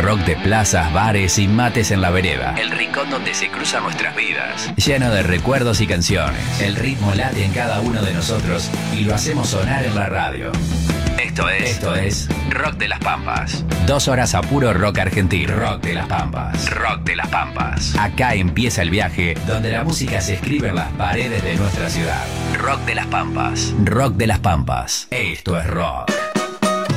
rock de plazas, bares y mates en la vereda. El rincón donde se cruzan nuestras vidas. Lleno de recuerdos y canciones. El ritmo late en cada uno de nosotros y lo hacemos sonar en la radio. Esto es Rock de las Pampas. 2 horas a puro rock argentino. Rock de las Pampas. Rock de las Pampas. Acá empieza el viaje donde la música se escribe en las paredes de nuestra ciudad. Rock de las Pampas. Rock de las Pampas. Esto es rock.